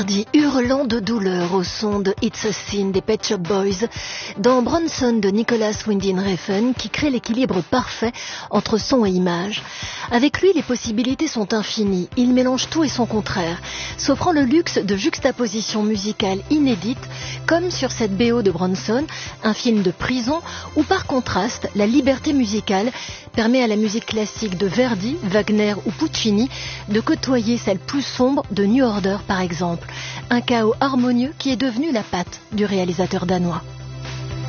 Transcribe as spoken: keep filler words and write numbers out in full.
Verdi hurlant de douleur au son de It's a Sin des Pet Shop Boys dans Bronson de Nicolas Winding Refn qui crée l'équilibre parfait entre son et image. Avec lui, les possibilités sont infinies. Il mélange tout et son contraire, s'offrant le luxe de juxtapositions musicales inédites comme sur cette B O de Bronson, un film de prison où par contraste, la liberté musicale permet à la musique classique de Verdi, Wagner ou Puccini de côtoyer celle plus sombre de New Order par exemple. Un chaos harmonieux qui est devenu la patte du réalisateur danois.